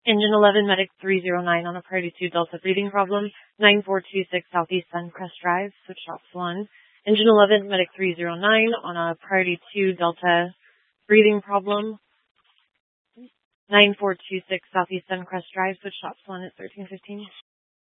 Engine 11, Medic 309 on a Priority 2 Delta breathing problem. 9426 Southeast Suncrest Drive, switch ops 1. Engine 11, Medic 309 on a Priority 2 Delta breathing problem. 9426 Southeast Suncrest Drive, switch ops 1 at 1315.